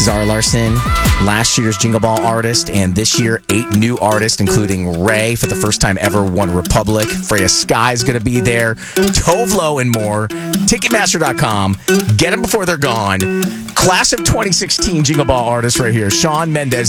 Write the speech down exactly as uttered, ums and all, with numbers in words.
Zara Larson, last year's Jingle Ball artist, and this year, eight new artists, including Ray, for the first time ever, One Republic. Freya Sky's going to be there, Tovlo, and more. Ticketmaster dot com. Get them before they're gone. Class of twenty sixteen Jingle Ball artists right here. Shawn Mendes.